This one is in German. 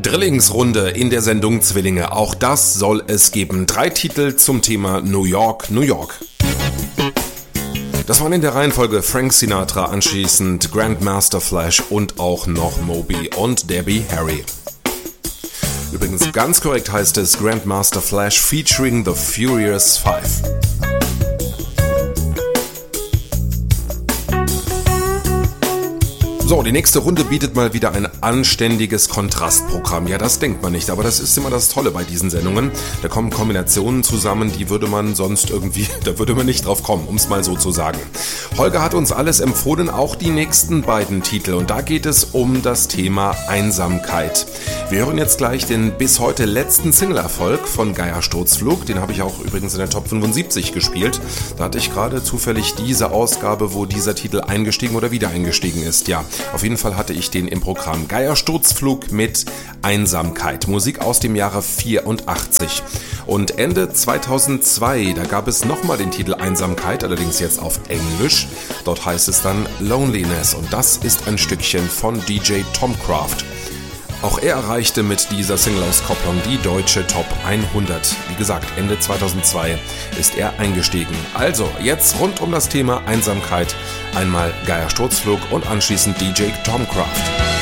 Drillingsrunde in der Sendung Zwillinge. Auch das soll es geben. 3 Titel zum Thema New York, New York. Das waren in der Reihenfolge Frank Sinatra, anschließend Grandmaster Flash und auch noch Moby und Debbie Harry. Übrigens ganz korrekt heißt es Grandmaster Flash featuring The Furious Five. So, die nächste Runde bietet mal wieder ein anständiges Kontrastprogramm. Ja, das denkt man nicht, aber das ist immer das Tolle bei diesen Sendungen. Da kommen Kombinationen zusammen, die würde man sonst irgendwie, da würde man nicht drauf kommen, um es mal so zu sagen. Holger hat uns alles empfohlen, auch die nächsten beiden Titel. Und da geht es um das Thema Einsamkeit. Wir hören jetzt gleich den bis heute letzten Single-Erfolg von Geier Sturzflug. Den habe ich auch übrigens in der Top 75 gespielt. Da hatte ich gerade zufällig diese Ausgabe, wo dieser Titel eingestiegen oder wieder eingestiegen ist. Ja, auf jeden Fall hatte ich den im Programm. Geier Sturzflug mit Einsamkeit. Musik aus dem Jahre 84. Und Ende 2002, da gab es nochmal den Titel Einsamkeit, allerdings jetzt auf Englisch. Dort heißt es dann Loneliness und das ist ein Stückchen von DJ Tomcraft. Auch er erreichte mit dieser Single-Auskopplung die deutsche Top 100. Wie gesagt, Ende 2002 ist er eingestiegen. Also, jetzt rund um das Thema Einsamkeit. Einmal Geier Sturzflug und anschließend DJ Tomcraft.